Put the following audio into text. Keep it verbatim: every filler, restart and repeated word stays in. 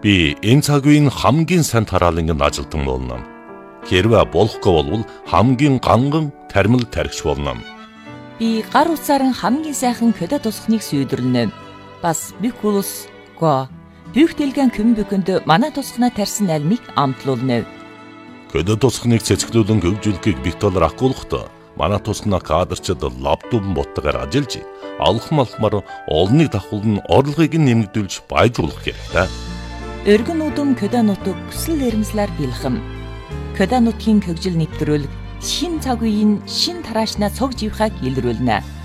Би энэ цаг үеийн хамгийн сайн тараалангийн ажилтан болно. Хэрвээ болохгүй бол хамгийн ганган тармил тархич болно. Би гар утсаар хамгийн сайхан көдө тусахныг сүйдэрнэ. Бас бикулус го бүх дэлгэн көмбөкөнд манай тусахна тарьсан альмыг амтлуулна. Көдө тусахныг цэцгэлүүлэн хөгжүүлэхийг битолор акуулгахдаа манай тусахна кадрчид лаптоп боттойгоор ажиллаж алхам алхмаар олныг давхулн орлогыг нэмэгдүүлж баяжуулах хэрэгтэй. Өргөн үдэн көдө нутаг хүсэл эрмслэр бэлхэм. Көдө нутгийн хөгжил нэвтрүүлэг шин цаг үеийн шин тараашнаа цог живхаг илрүүлнэ.